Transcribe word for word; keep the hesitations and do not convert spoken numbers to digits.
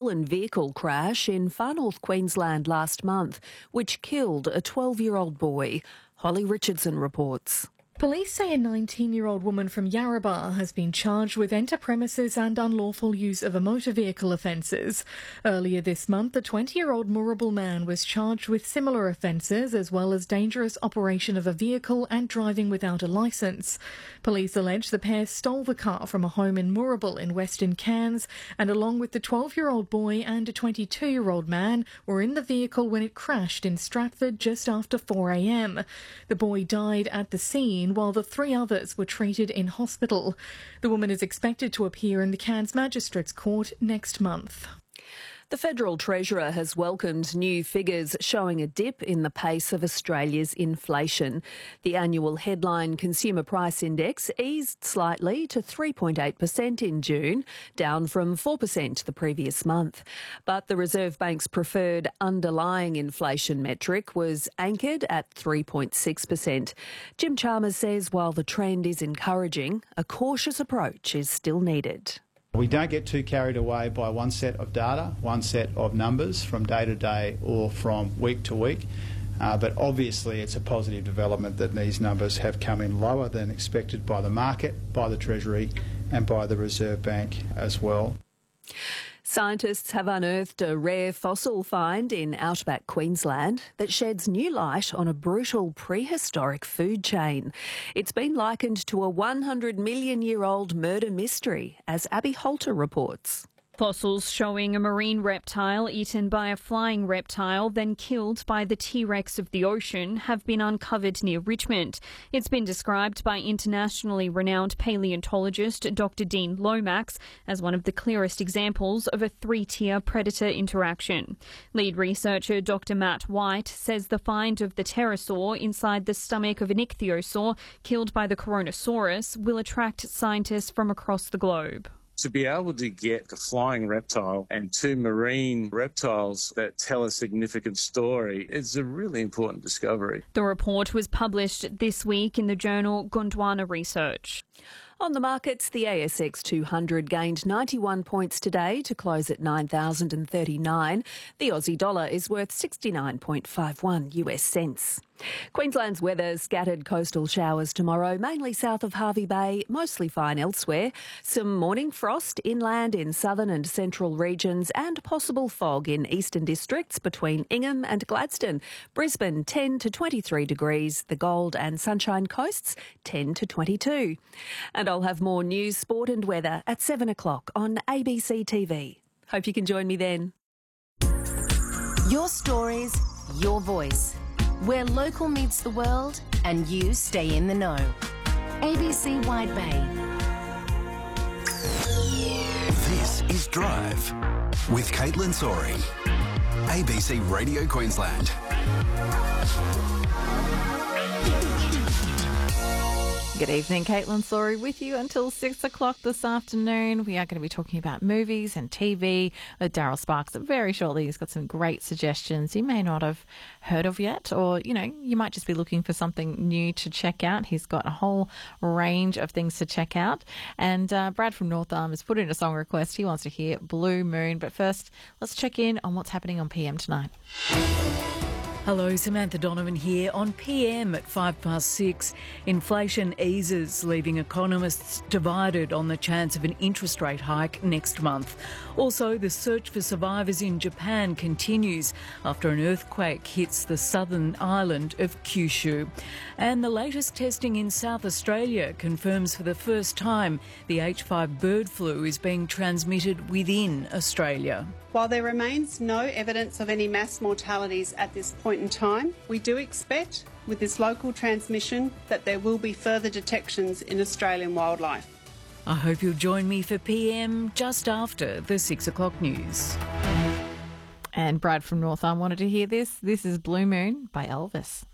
stolen vehicle crash in Far North Queensland last month, which killed a twelve-year-old boy. Holly Richardson reports. Police say a nineteen-year-old woman from Yarrabah has been charged with enter premises and unlawful use of a motor vehicle offences. Earlier this month, a twenty-year-old Moorabool man was charged with similar offences as well as dangerous operation of a vehicle and driving without a licence. Police allege the pair stole the car from a home in Moorabool in Western Cairns and along with the twelve-year-old boy and a twenty-two-year-old man were in the vehicle when it crashed in Stratford just after four a m. The boy died at the scene while the three others were treated in hospital. The woman is expected to appear in the Cairns Magistrates Court next month. The Federal Treasurer has welcomed new figures showing a dip in the pace of Australia's inflation. The annual headline Consumer Price Index eased slightly to three point eight percent in June, down from four percent the previous month. But the Reserve Bank's preferred underlying inflation metric was anchored at three point six percent. Jim Chalmers says while the trend is encouraging, a cautious approach is still needed. We don't get too carried away by one set of data, one set of numbers from day to day or from week to week. Uh, but obviously it's a positive development that these numbers have come in lower than expected by the market, by the Treasury and by the Reserve Bank as well. Scientists have unearthed a rare fossil find in outback Queensland that sheds new light on a brutal prehistoric food chain. It's been likened to a one hundred million year old murder mystery, as Abby Holter reports. Fossils showing a marine reptile eaten by a flying reptile, then killed by the T-Rex of the ocean, have been uncovered near Richmond. It's been described by internationally renowned paleontologist Doctor Dean Lomax as one of the clearest examples of a three-tier predator interaction. Lead researcher Doctor Matt White says the find of the pterosaur inside the stomach of an ichthyosaur killed by the Coronosaurus will attract scientists from across the globe. To be able to get a flying reptile and two marine reptiles that tell a significant story is a really important discovery. The report was published this week in the journal Gondwana Research. On the markets, the A S X two hundred gained ninety-one points today to close at nine thousand thirty-nine. The Aussie dollar is worth sixty-nine point five one U S cents. Queensland's weather, scattered coastal showers tomorrow, mainly south of Hervey Bay, mostly fine elsewhere. Some morning frost inland in southern and central regions and possible fog in eastern districts between Ingham and Gladstone. Brisbane ten to twenty-three degrees, the Gold and Sunshine Coasts ten to twenty-two. And I'll have more news, sport and weather at seven o'clock on A B C T V. Hope you can join me then. Your stories, your voice. Where local meets the world and you stay in the know. A B C Wide Bay. This is Drive with Caitlin Sorey. A B C Radio Queensland. Good evening, Caitlin Sorey with you until six o'clock this afternoon. We are going to be talking about movies and T V with Daryl Sparks very shortly. He's got some great suggestions you may not have heard of yet, or, you know, you might just be looking for something new to check out. He's got a whole range of things to check out. And uh, Brad from North Arm has put in a song request. He wants to hear Blue Moon. But first, let's check in on what's happening on P M tonight. Hello, Samantha Donovan here. On P M at five past six, inflation eases, leaving economists divided on the chance of an interest rate hike next month. Also, the search for survivors in Japan continues after an earthquake hits the southern island of Kyushu. And the latest testing in South Australia confirms for the first time the H five bird flu is being transmitted within Australia. While there remains no evidence of any mass mortalities at this point in time, we do expect, with this local transmission, that there will be further detections in Australian wildlife. I hope you'll join me for P M just after the six o'clock news. And Brad from North Arm wanted to hear this. This is Blue Moon by Elvis.